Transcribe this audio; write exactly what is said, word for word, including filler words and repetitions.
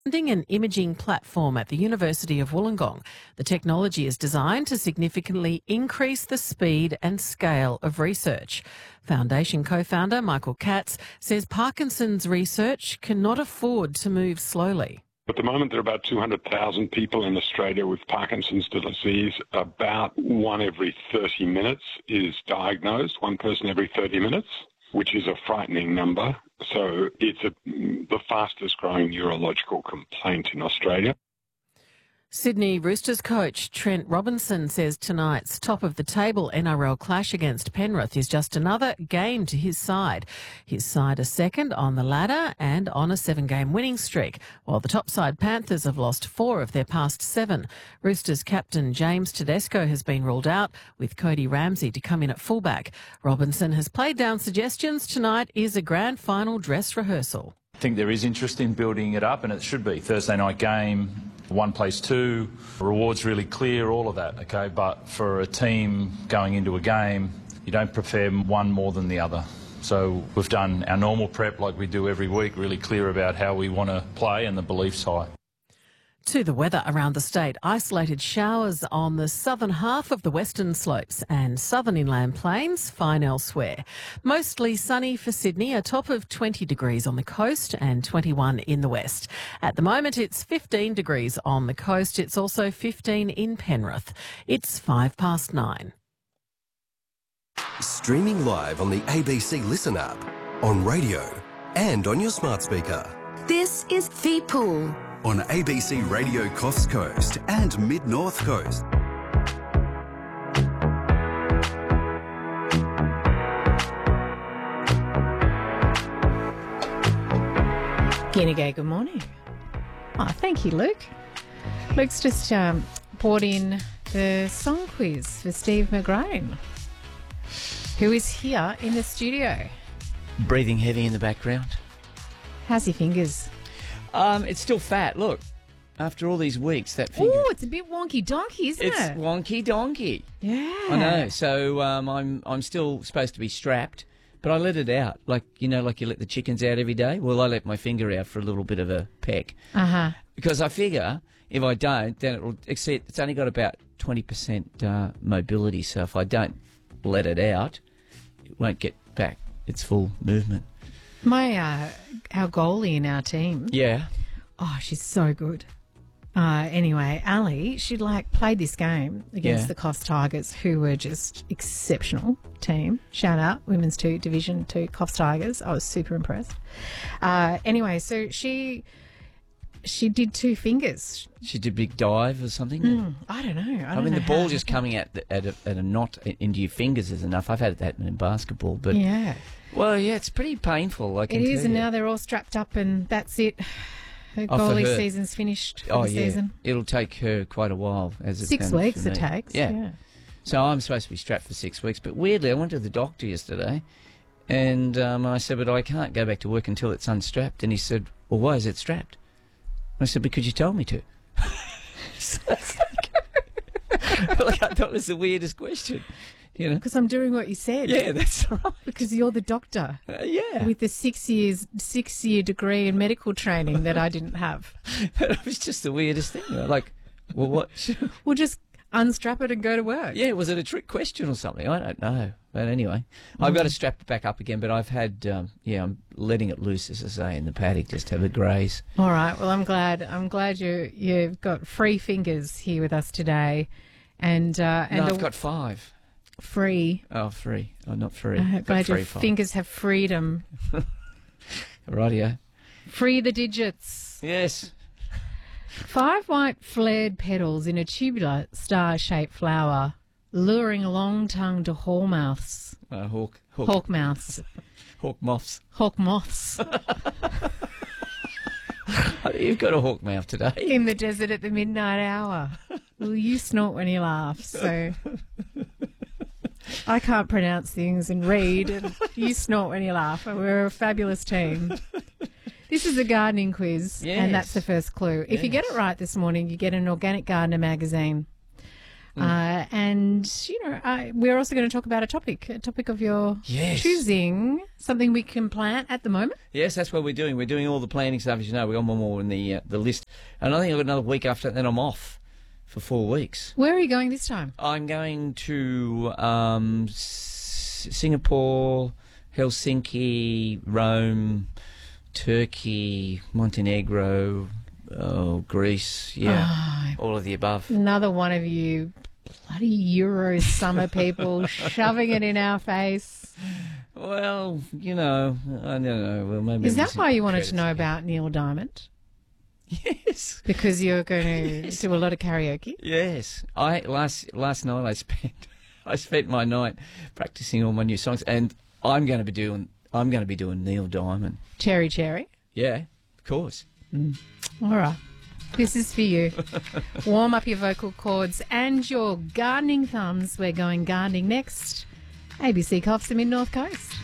An imaging platform at the University of Wollongong. The technology is designed to significantly increase the speed and scale of research. Foundation co-founder Michael Katz says Parkinson's research cannot afford to move slowly. At the moment, there are about two hundred thousand people in Australia with Parkinson's disease. About one every thirty minutes is diagnosed, one person every thirty minutes, which is a frightening number. So it's a, the fastest growing neurological complaint in Australia. Sydney Roosters coach Trent Robinson says tonight's top-of-the-table N R L clash against Penrith is just another game to his side. His side are second on the ladder and on a seven-game winning streak, while the top-side Panthers have lost four of their past seven. Roosters captain James Tedesco has been ruled out, with Cody Ramsey to come in at fullback. Robinson has played down suggestions tonight is a grand final dress rehearsal. I think there is interest in building it up, and it should be. Thursday night game, one plays two, rewards really clear, all of that, okay? But for a team going into a game, you don't prepare one more than the other. So we've done our normal prep like we do every week, really clear about how we want to play, and the belief's high. To the weather around the state, isolated showers on the southern half of the western slopes and southern inland plains, fine elsewhere. Mostly sunny for Sydney, a top of twenty degrees on the coast and twenty-one in the west. At the moment, it's fifteen degrees on the coast. It's also fifteen in Penrith. It's five past nine. Streaming live on the A B C Listen app, on radio and on your smart speaker. This is The Pool. On A B C Radio Coffs Coast and Mid-North Coast. Guinea, good morning. Oh, thank you, Luke. Luke's just um, brought in the song quiz for Steve McGrain, who is here in the studio. Breathing heavy in the background. How's your fingers? Um, it's still fat. Look, after all these weeks, that finger. Oh, it's a bit wonky donkey, isn't it's it? It's wonky donkey. Yeah, I know. So um, I'm I'm still supposed to be strapped, but I let it out, like you know, like you let the chickens out every day. Well, I let my finger out for a little bit of a peck. Uh huh. Because I figure if I don't, then it'll. Except it's only got about twenty percent uh, mobility. So if I don't let it out, it won't get back its full movement. My, uh, our goalie in our team. Yeah. Oh, she's so good. Uh, anyway, Ali, she like played this game against Yeah. the Coffs Tigers, who were just exceptional team. Shout out, Women's two, Division two, Coffs Tigers. I was super impressed. Uh, anyway, so she she did two fingers. She did a big dive or something. Mm, I don't know. I, I, don't mean, know the ball how. just coming out at a, at a knot into your fingers is enough. I've had that in basketball, but Yeah. well, yeah, it's pretty painful. I can It is, tell and you. now they're all strapped up, and that's it. Her Oh, for goalie her. season's finished for Oh the yeah, season. it'll take her quite a while. As it's Six done weeks for it me. takes. Yeah. yeah. So I'm supposed to be strapped for six weeks, but weirdly, I went to the doctor yesterday, and um, I said, "But I can't go back to work until it's unstrapped." And he said, "Well, why is it strapped?" I said, "Because you told me to." So it's like, like, I thought it was the weirdest question, you know. Because I'm doing what you said. Yeah, that's right. Because you're the doctor. Uh, yeah. With the six years, six year degree in medical training that I didn't have. It was just the weirdest thing. Like, well, what? We'll just unstrap it and go to work. Yeah, was it a trick question or something? I don't know. But anyway, I've got to strap it back up again, but I've had, um, yeah, I'm letting it loose, as I say, in the paddock, just have a graze. All right. Well, I'm glad. I'm glad you you've got free fingers here with us today, and uh, and No, the I've got five. free. Oh, free. Oh, not free. I'm Got glad your free five. fingers have freedom. Rightio. Free the digits. Yes. Five white flared petals in a tubular star-shaped flower, luring long-tongued hawk mouths. Uh, hawk. Hawk. Hawk mouths. Hawk moths. Hawk moths. You've got a hawk mouth today. In the desert at the midnight hour. Well, you snort when you laugh, so I can't pronounce things and read, and you snort when you laugh. We're a fabulous team. This is a gardening quiz, Yes. and that's the first clue. If you get it right this morning, you get an Organic Gardener magazine. Mm. Uh, and, you know, I, we're also going to talk about a topic, a topic of your Yes. choosing, something we can plant at the moment. Yes, that's what we're doing. We're doing all the planning stuff, as you know. We've got one more in the uh, the list. And I think I've got another week after that, then I'm off for four weeks. Where are you going this time? I'm going to um, S- Singapore, Helsinki, Rome, Turkey, Montenegro, oh, Greece, yeah, Oh, all of the above. Another one of you bloody Euro summer people shoving it in our face. Well, you know, I don't know. Well, maybe Is I'm that missing why you wanted credits to know again. about Neil Diamond? Yes. Because you're going to do a lot of karaoke? Yes. I last last night I spent I spent my night practicing all my new songs, and I'm going to be doing I'm going to be doing Neil Diamond. Cherry Cherry? Yeah, of course. Mm. All right. This is for you. Warm up your vocal cords and your gardening thumbs. We're going gardening next. A B C Coffs, the Mid-North Coast.